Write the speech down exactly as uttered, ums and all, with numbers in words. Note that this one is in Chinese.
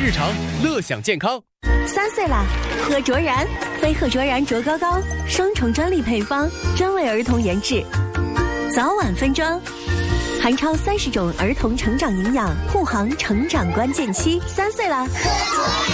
日常，乐享健康。 三岁啦，喝卓然，飞鹤卓然卓高高，双重专利配方，专为儿童研制，早晚分装，含超三十种儿童成长营养，护航成长关键期。三岁啦。